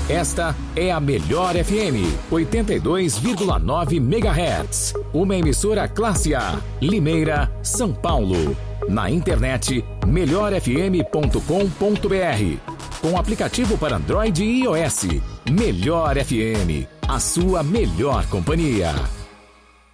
Esta é a Melhor FM, 82,9 MHz. Uma emissora classe A, Limeira, São Paulo. Na internet, melhorfm.com.br. Com aplicativo para Android e iOS. Melhor FM, a sua melhor companhia.